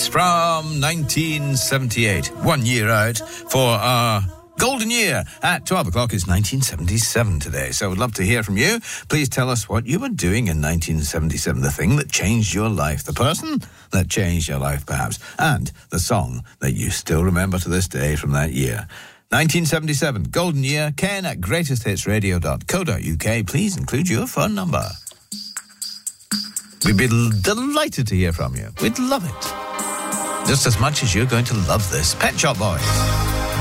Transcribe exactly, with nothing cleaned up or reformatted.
from nineteen seventy-eight. One year out for our golden year. At twelve o'clock is nineteen seventy-seven today. So we'd love to hear from you. Please tell us what you were doing in nineteen seventy-seven. The thing that changed your life. The person that changed your life, perhaps. And the song that you still remember to this day from that year. nineteen seventy-seven, golden year. Ken at greatest hits radio dot co dot uk. Please include your phone number. We'd be delighted to hear from you. We'd love it. Just as much as you're going to love this. Pet Shop Boys.